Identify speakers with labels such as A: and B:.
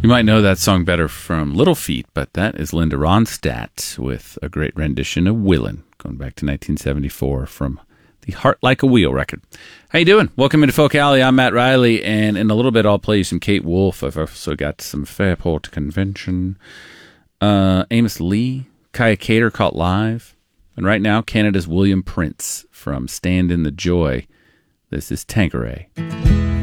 A: You might know that song better from Little Feat, but that is Linda Ronstadt with a great rendition of Willin', going back to 1974 from the Heart Like a Wheel record. How you doing? Welcome into Folk Alley. I'm Matt Riley, and in a little bit I'll play you some Kate Wolf. I've also got some Fairport Convention, Amos Lee, Kaya Cater caught live, and right now Canada's William Prince from Stand in the Joy. This is Tanqueray.